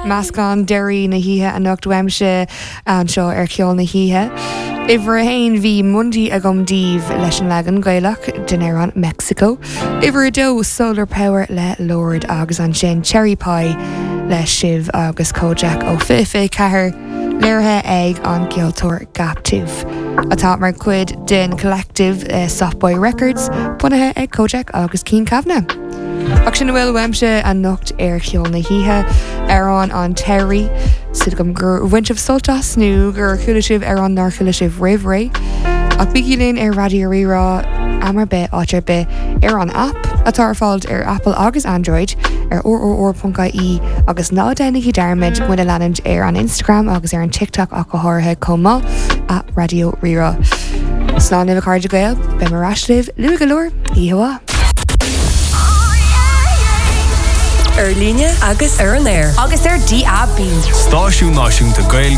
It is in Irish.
Meascán deirí na hithe a nocht weimse an seo ar ceol na hithe. Iver hain bhí mundí a gomdíh leis an legan gaiilech den an Mexico. Iver dó Solar Power le Lord agus an sin Cherry Pie le Shiv agus Kojak ó fife cethir léirthe ag an Gealtóir Gaptive. Atá mar cuid den Collective Softboy Records bunathe ag Kojak agus Cian Kavanagh. Ach sin bhfuil weimse an nocht ar cheol na hithe ar an Terry Sid gom gur winship soltas nu gur chuilisibh ar an narchuilisibh rih ach bígilín ar Radio Rírá amar be áitir be ar an app atá fáilt ar Apple agus Android ar or.ie agus ná dénig dermid muine leanint ar an Instagram agus ar an TikTok a go háirithe comá at Radio Rírá. Sná nimh cardide gael be mar rasliv lu galore ihuá. Líne agus ar an air agus ar DAB. Stáisiú náisiúnta Gaeilge